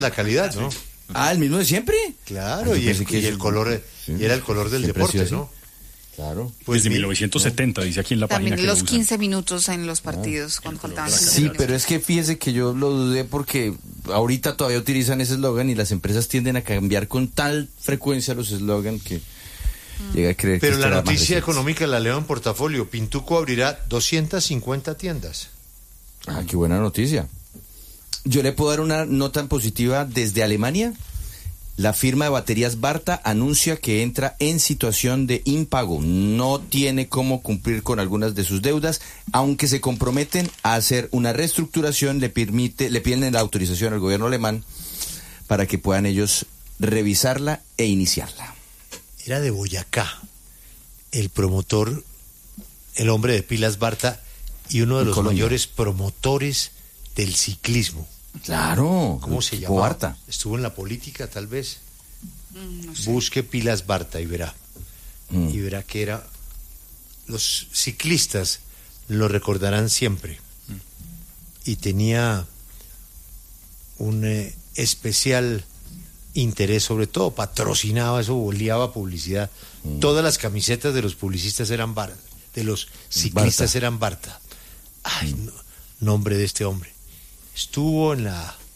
la calidad, ¿no? ¿El mismo de siempre? Claro, y el color, y era el color del deporte, ¿no? Claro. Pues desde 1970, dice aquí en la también página. También los 15 minutos en los partidos, cuando faltaban 15 Sí, minutos. pero es que fíjese que yo lo dudé porque ahorita todavía utilizan ese eslogan y las empresas tienden a cambiar con tal frecuencia los eslogans que llega a creer pero que la noticia económica la leo en Portafolio. Pintuco abrirá 250 tiendas. Qué buena noticia. Yo le puedo dar una nota positiva desde Alemania. La firma de baterías Varta anuncia que entra en situación de impago. No tiene cómo cumplir con algunas de sus deudas, aunque se comprometen a hacer una reestructuración, le piden la autorización al gobierno alemán para que puedan ellos revisarla e iniciarla. Era de Boyacá, el promotor, el hombre de pilas Varta y uno de los mayores promotores del ciclismo. Claro. ¿Cómo se llama? Varta. Estuvo en la política, tal vez. No sé. Busque pilas Varta y verá. Y verá que era... Los ciclistas lo recordarán siempre. Y tenía un especial interés, sobre todo patrocinaba eso, liaba publicidad. Todas las camisetas de los publicistas eran Varta, de los ciclistas eran Varta. Nombre de este hombre. Estuvo en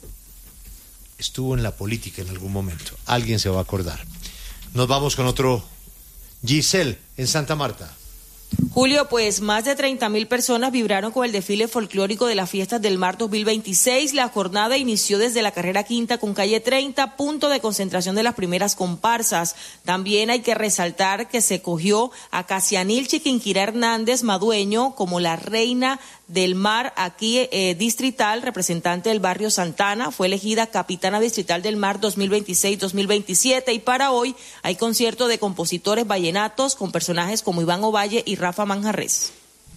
la política en algún momento. Alguien se va a acordar. Nos vamos con otro. Giselle, en Santa Marta. Julio, pues más de 30.000 personas vibraron con el desfile folclórico de las Fiestas del Mar 2026. La jornada inició desde la carrera quinta con calle 30, punto de concentración de las primeras comparsas. También hay que resaltar que se cogió a Casianil Chiquinquirá Hernández Madueño como la reina del mar aquí distrital, representante del barrio Santana, fue elegida capitana distrital del mar 2026-2027 y para hoy hay concierto de compositores vallenatos con personajes como Iván Ovalle y Rafa Manjarrés.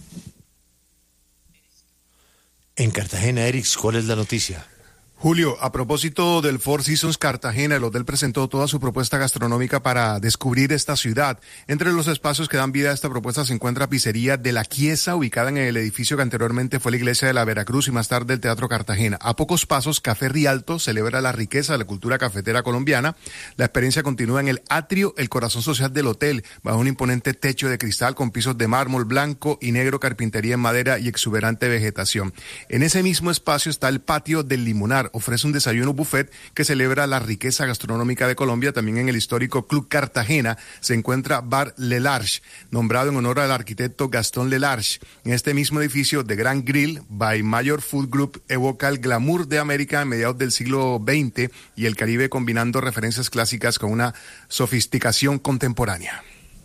En Cartagena, Erix, ¿cuál es la noticia? Julio, a propósito del Four Seasons Cartagena, el hotel presentó toda su propuesta gastronómica para descubrir esta ciudad. Entre los espacios que dan vida a esta propuesta se encuentra Pizzería de la Chiesa, ubicada en el edificio que anteriormente fue la iglesia de la Veracruz y más tarde el Teatro Cartagena. A pocos pasos, Café Rialto celebra la riqueza de la cultura cafetera colombiana. La experiencia continúa en el atrio, el corazón social del hotel, bajo un imponente techo de cristal con pisos de mármol blanco y negro, carpintería en madera y exuberante vegetación. En ese mismo espacio está el patio del Limonar. Ofrece un desayuno buffet que celebra la riqueza gastronómica de Colombia. También en el histórico Club Cartagena se encuentra Bar Le Large, nombrado en honor al arquitecto Gastón Le Large. En este mismo edificio, The Grand Grill by Mayor Food Group evoca el glamour de América a mediados del siglo XX y el Caribe, combinando referencias clásicas con una sofisticación contemporánea.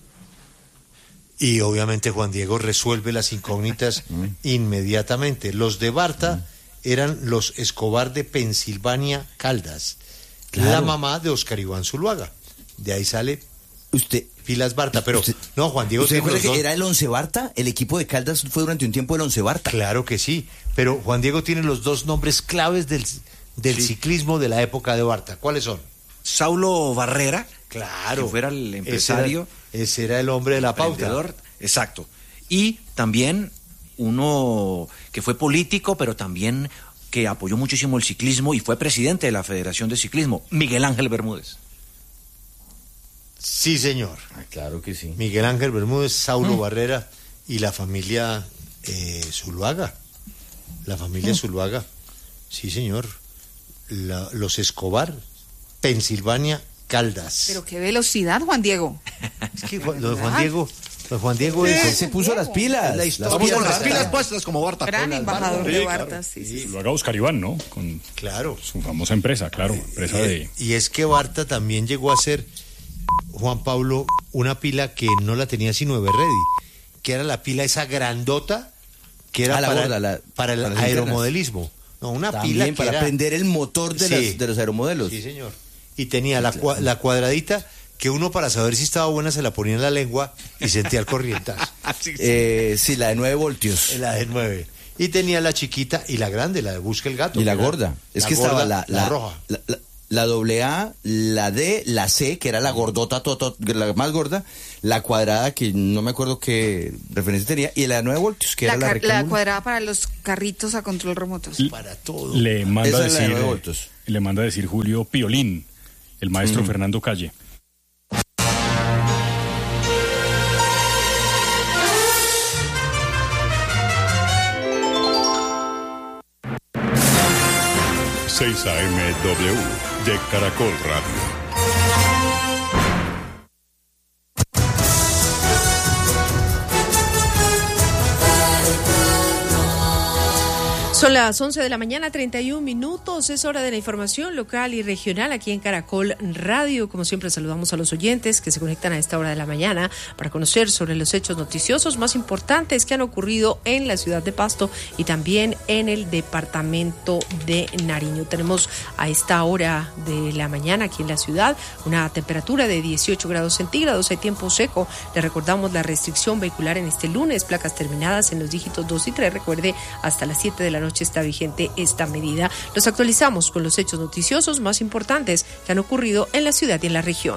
Y obviamente Juan Diego resuelve las incógnitas inmediatamente. Los de Varta eran los Escobar de Pensilvania Caldas, la mamá de Oscar Iván Zuluaga. De ahí sale Pilas Varta, pero no, Juan Diego ¿usted tiene recuerda que era el Once Varta? El equipo de Caldas fue durante un tiempo el Once Varta. Claro que sí, pero Juan Diego tiene los dos nombres claves del ciclismo de la época de Varta. ¿Cuáles son? Saulo Barrera, claro, que fuera el empresario. Ese era el hombre de la pauta. Exacto. Y también uno que fue político, pero también que apoyó muchísimo el ciclismo y fue presidente de la Federación de Ciclismo, Miguel Ángel Bermúdez. Sí, señor. Claro que sí. Miguel Ángel Bermúdez, Saulo Barrera y la familia Zuluaga. La familia Zuluaga. Sí, señor. Los Escobar, Pensilvania Caldas. Pero qué velocidad, Juan Diego. Es que lo de Juan Diego es... Se puso las pilas. Vamos con las pilas puestas como Barta. Gran embajador de Varta, sí. Lo haga Oscar Iván, ¿no? Con su famosa empresa, empresa de... Y es que Varta también llegó a ser, Juan Pablo, una pila que no la tenía sino Everready, que era la pila esa grandota, que era para el aeromodelismo. No, una también pila que para era... prender el motor de los aeromodelos. Sí, señor. Y tenía la cuadradita que uno para saber si estaba buena se la ponía en la lengua y sentía el corrientazo. Sí, la de 9 voltios. La de 9. Y tenía la chiquita y la grande, la de Busca el Gato. Y la gorda. Es que estaba la roja. la AA, la D, la C, que era la gordota, la más gorda, la cuadrada, que no me acuerdo qué referencia tenía, y la 9 voltios, que era la rectangular. La cuadrada para los carritos a control remotos. Para todo. Le manda Esa es la de 9 voltios. Le manda a decir Julio Piolín, el maestro Fernando Calle. AM/W de Caracol Radio. Son las 11 de la mañana, 31 minutos. Es hora de la información local y regional aquí en Caracol Radio. Como siempre, saludamos a los oyentes que se conectan a esta hora de la mañana para conocer sobre los hechos noticiosos más importantes que han ocurrido en la ciudad de Pasto y también en el departamento de Nariño. Tenemos a esta hora de la mañana aquí en la ciudad una temperatura de 18 grados centígrados. Hay tiempo seco. Le recordamos la restricción vehicular en este lunes. Placas terminadas en los dígitos 2 y 3. Recuerde, hasta las 7 de la noche está vigente esta medida. Los actualizamos con los hechos noticiosos más importantes que han ocurrido en la ciudad y en la región.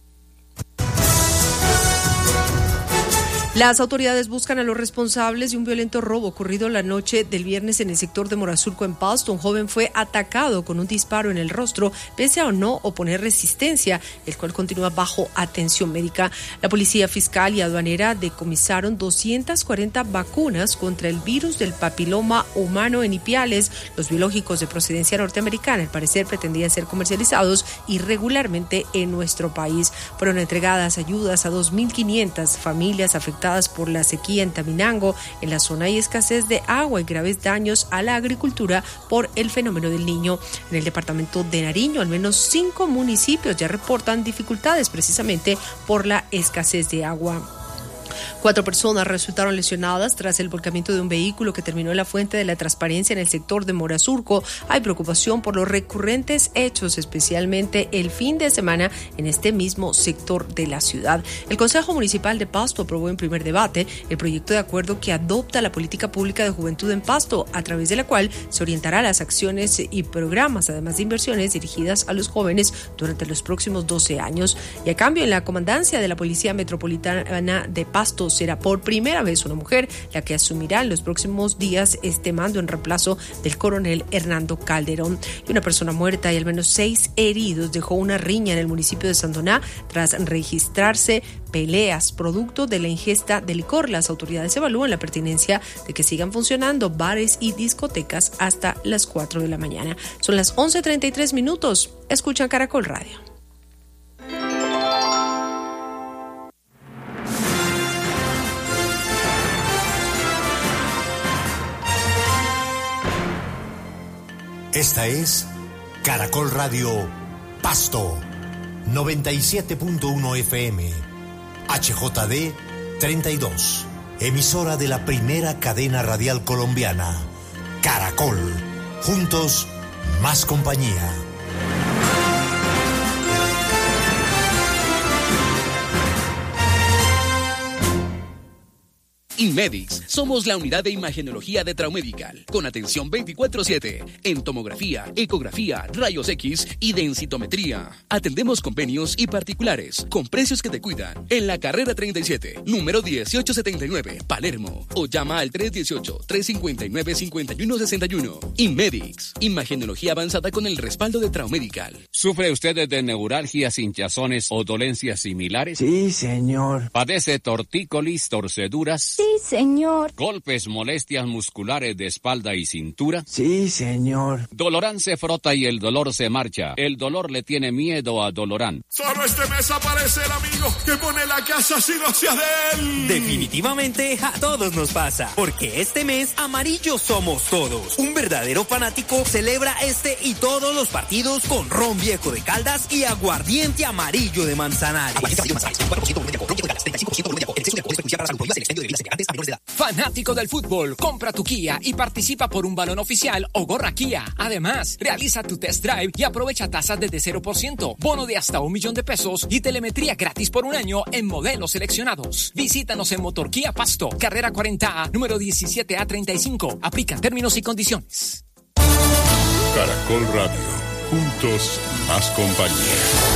Las autoridades buscan a los responsables de un violento robo ocurrido la noche del viernes en el sector de Morazurco, en Pasto. Un joven fue atacado con un disparo en el rostro, pese a no oponer resistencia, el cual continúa bajo atención médica. La policía fiscal y aduanera decomisaron 240 vacunas contra el virus del papiloma humano en Ipiales. Los biológicos de procedencia norteamericana, al parecer, pretendían ser comercializados irregularmente en nuestro país. Fueron entregadas ayudas a 2.500 familias afectadas por la sequía en Taminango. En la zona hay escasez de agua y graves daños a la agricultura por el fenómeno del Niño. En el departamento de Nariño, al menos 5 municipios ya reportan dificultades precisamente por la escasez de agua. 4 personas resultaron lesionadas tras el volcamiento de un vehículo que terminó en la fuente de la Transparencia en el sector de Morazurco. Hay preocupación por los recurrentes hechos, especialmente el fin de semana en este mismo sector de la ciudad. El Consejo Municipal de Pasto aprobó en primer debate el proyecto de acuerdo que adopta la política pública de juventud en Pasto, a través de la cual se orientará las acciones y programas, además de inversiones dirigidas a los jóvenes durante los próximos 12 años. Y a cambio, en la comandancia de la Policía Metropolitana de Pasto será por primera vez una mujer la que asumirá en los próximos días este mando en reemplazo del coronel Hernando Calderón. Y una persona muerta y al menos 6 heridos dejó una riña en el municipio de Sandoná tras registrarse peleas producto de la ingesta de licor. Las autoridades evalúan la pertinencia de que sigan funcionando bares y discotecas hasta las 4 de la mañana. Son las 11:33 minutos. Escuchan Caracol Radio. Esta es Caracol Radio Pasto, 97.1 FM, HJD 32, emisora de la primera cadena radial colombiana, Caracol, juntos, más compañía. Inmedix, somos la unidad de imagenología de Traumedical, con atención 24/7, en tomografía, ecografía, rayos X y densitometría. Atendemos convenios y particulares, con precios que te cuidan, en la carrera 37, número 1879, Palermo, o llama al 318-359-5161. Inmedix, imagenología avanzada con el respaldo de Traumedical. ¿Sufre usted de neuralgias, hinchazones o dolencias similares? Sí, señor. ¿Padece tortícolis, torceduras? Sí, señor. ¿Golpes, molestias musculares de espalda y cintura? Sí, señor. Dolorán se frota y el dolor se marcha. El dolor le tiene miedo a Dolorán. Solo este mes aparece el amigo que pone la casa sin hacia de él. Definitivamente a todos nos pasa, porque este mes amarillo somos todos. Un verdadero fanático celebra este y todos los partidos con ron viejo de Caldas y aguardiente amarillo de Manzanares. Fanático del fútbol, compra tu Kia y participa por un balón oficial o gorra Kia. Además, realiza tu test drive y aprovecha tasas desde 0%, bono de hasta $1 millón y telemetría gratis por un año en modelos seleccionados. Visítanos en Motor Kia Pasto, carrera 40A, número 17A35. Aplican términos y condiciones. Caracol Radio. Juntos, más compañía.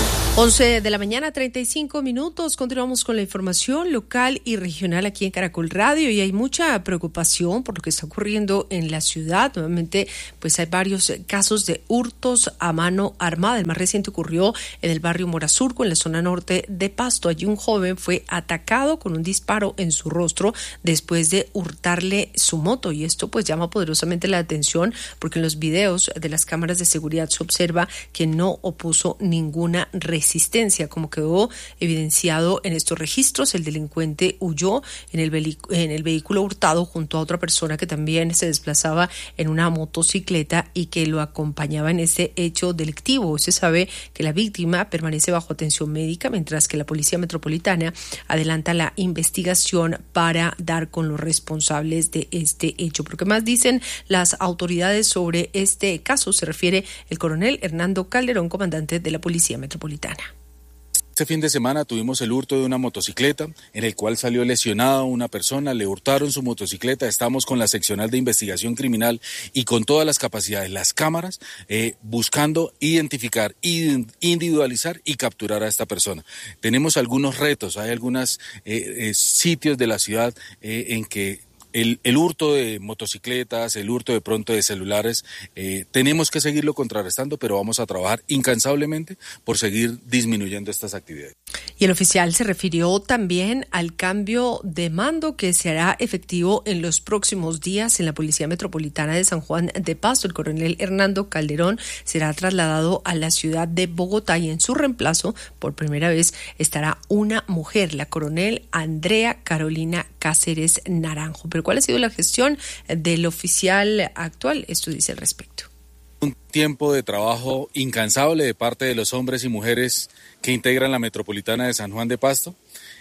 11 de la mañana, 35 minutos. Continuamos con la información local y regional aquí en Caracol Radio, y hay mucha preocupación por lo que está ocurriendo en la ciudad. Nuevamente, pues hay varios casos de hurtos a mano armada. El más reciente ocurrió en el barrio Morazurco, en la zona norte de Pasto. Allí un joven fue atacado con un disparo en su rostro después de hurtarle su moto, y esto pues llama poderosamente la atención porque en los videos de las cámaras de seguridad se observa que no opuso ninguna resistencia. Como quedó evidenciado en estos registros, el delincuente huyó en el vehículo hurtado junto a otra persona que también se desplazaba en una motocicleta y que lo acompañaba en ese hecho delictivo. Se sabe que la víctima permanece bajo atención médica, mientras que la Policía Metropolitana adelanta la investigación para dar con los responsables de este hecho. ¿Pero qué más dicen las autoridades sobre este caso? Se refiere el coronel Hernando Calderón, comandante de la Policía Metropolitana. Este fin de semana tuvimos el hurto de una motocicleta en el cual salió lesionada una persona, le hurtaron su motocicleta. Estamos con la seccional de investigación criminal y con todas las capacidades, las cámaras, buscando identificar, individualizar y capturar a esta persona. Tenemos algunos retos, hay algunos sitios de la ciudad en que el hurto de motocicletas, el hurto de pronto de celulares, tenemos que seguirlo contrarrestando, pero vamos a trabajar incansablemente por seguir disminuyendo estas actividades. Y el oficial se refirió también al cambio de mando que se hará efectivo en los próximos días en la Policía Metropolitana de San Juan de Pasto. El coronel Hernando Calderón será trasladado a la ciudad de Bogotá y en su reemplazo, por primera vez, estará una mujer, la coronel Andrea Carolina Cáceres Naranjo. Pero ¿cuál ha sido la gestión del oficial actual? Esto dice al respecto. Un tiempo de trabajo incansable de parte de los hombres y mujeres que integran la Metropolitana de San Juan de Pasto.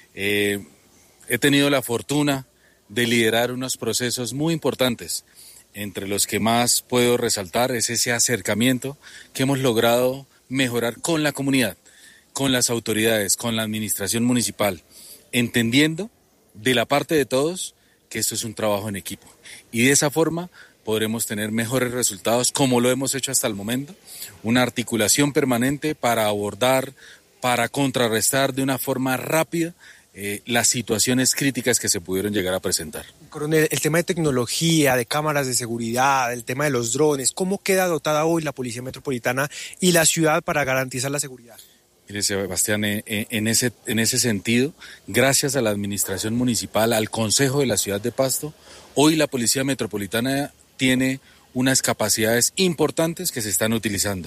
He tenido la fortuna de liderar unos procesos muy importantes, entre los que más puedo resaltar es ese acercamiento que hemos logrado mejorar con la comunidad, con las autoridades, con la administración municipal, entendiendo de la parte de todos que esto es un trabajo en equipo, y de esa forma podremos tener mejores resultados como lo hemos hecho hasta el momento, una articulación permanente para abordar, para contrarrestar de una forma rápida las situaciones críticas que se pudieron llegar a presentar. Coronel, el tema de tecnología, de cámaras de seguridad, el tema de los drones, ¿cómo queda dotada hoy la Policía Metropolitana y la ciudad para garantizar la seguridad? Mire, Sebastián, en ese sentido, gracias a la administración municipal, al Consejo de la Ciudad de Pasto, hoy la Policía Metropolitana tiene unas capacidades importantes que se están utilizando.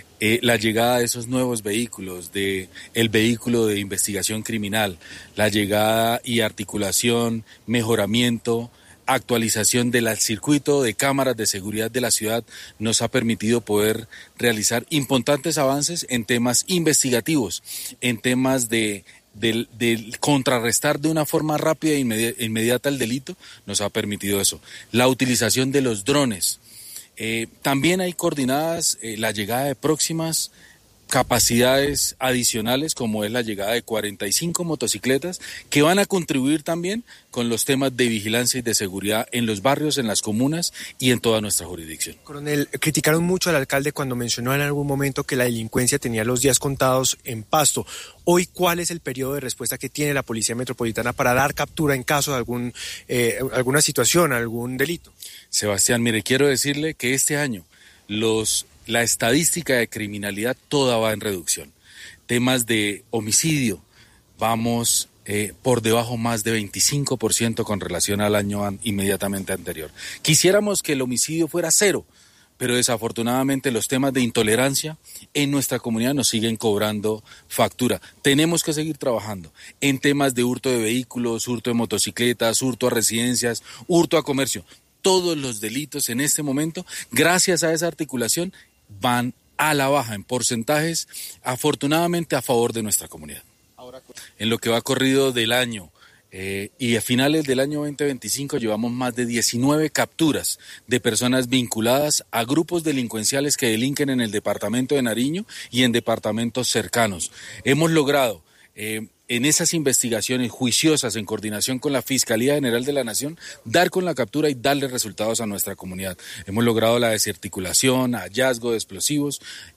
La llegada de esos nuevos vehículos, el vehículo de investigación criminal, la llegada y articulación, mejoramiento, actualización del circuito de cámaras de seguridad de la ciudad nos ha permitido poder realizar importantes avances en temas investigativos, en temas de contrarrestar de una forma rápida e inmediata el delito, nos ha permitido eso. La utilización de los drones. También hay coordinadas la llegada de próximas capacidades adicionales, como es la llegada de 45 motocicletas que van a contribuir también con los temas de vigilancia y de seguridad en los barrios, en las comunas y en toda nuestra jurisdicción. Coronel, criticaron mucho al alcalde cuando mencionó en algún momento que la delincuencia tenía los días contados en Pasto. Hoy, ¿cuál es el periodo de respuesta que tiene la Policía Metropolitana para dar captura en caso de alguna situación, algún delito? Sebastián, mire, quiero decirle que este año la estadística de criminalidad toda va en reducción. Temas de homicidio, vamos por debajo más de 25% con relación al año inmediatamente anterior. Quisiéramos que el homicidio fuera cero, pero desafortunadamente los temas de intolerancia en nuestra comunidad nos siguen cobrando factura. Tenemos que seguir trabajando en temas de hurto de vehículos, hurto de motocicletas, hurto a residencias, hurto a comercio. Todos los delitos en este momento, gracias a esa articulación, van a la baja en porcentajes, afortunadamente a favor de nuestra comunidad. En lo que va corrido del año y a finales del año 2025 llevamos más de 19 capturas de personas vinculadas a grupos delincuenciales que delinquen en el departamento de Nariño y en departamentos cercanos. Hemos logrado en esas investigaciones juiciosas en coordinación con la Fiscalía General de la Nación, dar con la captura y darle resultados a nuestra comunidad. Hemos logrado la desarticulación, hallazgo de explosivos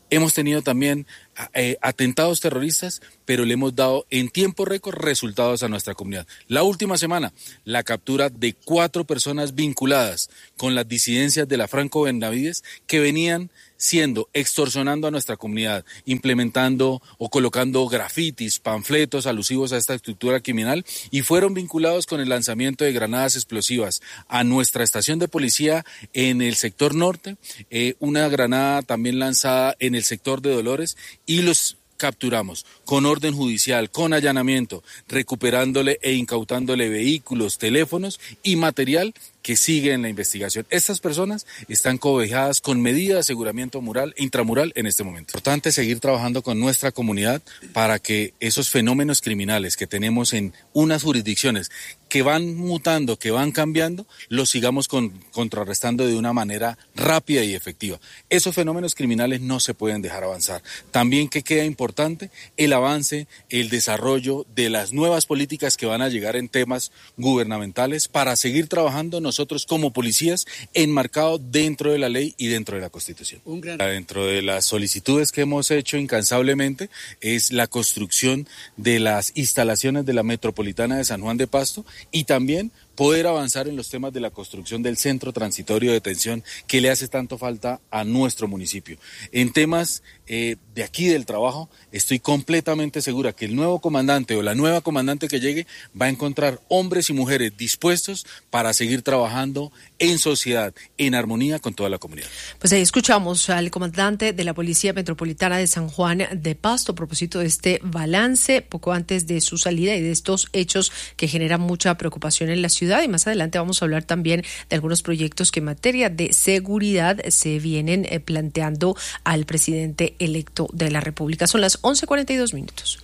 Hemos tenido también atentados terroristas, pero le hemos dado en tiempo récord resultados a nuestra comunidad. La última semana, la captura de 4 personas vinculadas con las disidencias de la Franco Benavides que venían extorsionando a nuestra comunidad, implementando o colocando grafitis, panfletos alusivos a esta estructura criminal, y fueron vinculados con el lanzamiento de granadas explosivas a nuestra estación de policía en el sector norte, una granada también lanzada en el sector de Dolores, y los capturamos con orden judicial, con allanamiento, recuperándole e incautándole vehículos, teléfonos y material que sigue en la investigación. Estas personas están cobijadas con medidas de aseguramiento intramural en este momento. Es importante seguir trabajando con nuestra comunidad para que esos fenómenos criminales que tenemos en unas jurisdicciones que van mutando, que van cambiando, los sigamos contrarrestando de una manera rápida y efectiva. Esos fenómenos criminales no se pueden dejar avanzar. También que queda importante el avance, el desarrollo de las nuevas políticas que van a llegar en temas gubernamentales para seguir trabajando nosotros como policías enmarcado dentro de la ley y dentro de la Constitución. Dentro de las solicitudes que hemos hecho incansablemente es la construcción de las instalaciones de la Metropolitana de San Juan de Pasto y también poder avanzar en los temas de la construcción del centro transitorio de detención que le hace tanto falta a nuestro municipio. En temas de aquí del trabajo, estoy completamente segura que el nuevo comandante o la nueva comandante que llegue va a encontrar hombres y mujeres dispuestos para seguir trabajando en sociedad, en armonía con toda la comunidad. Pues ahí escuchamos al comandante de la Policía Metropolitana de San Juan de Pasto a propósito de este balance poco antes de su salida y de estos hechos que generan mucha preocupación en la ciudad. Y más adelante vamos a hablar también de algunos proyectos que en materia de seguridad se vienen planteando al presidente electo de la República. Son las 11:42 minutos.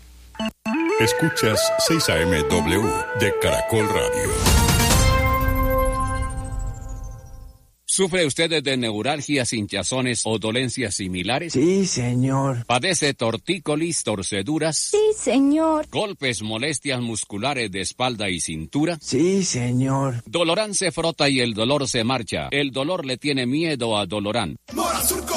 Escuchas 6 AM/W de Caracol Radio. ¿Sufre usted de neuralgias, hinchazones o dolencias similares? Sí, señor. ¿Padece tortícolis, torceduras? Sí, señor. ¿Golpes, molestias musculares de espalda y cintura? Sí, señor. Dolorán se frota y el dolor se marcha. El dolor le tiene miedo a Dolorán. Mora Surco